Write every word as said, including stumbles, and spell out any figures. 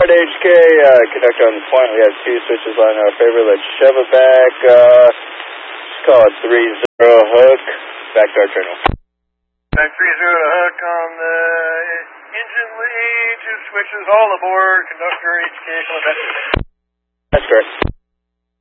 H K, uh, conductor on the point. We have two switches on our favor. Let's shove it back. Uh, let's call it three zero hook. Back to our terminal. Back three zero to hook on the engine lead. Two switches all aboard. Conductor H K, coming back. That's correct.